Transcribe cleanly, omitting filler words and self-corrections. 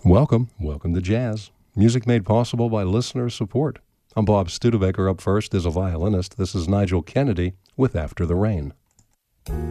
Welcome to jazz. Music made possible by listener support. I'm Bob Studebaker. Up first is a violinist. This is Nigel Kennedy with After the Rain.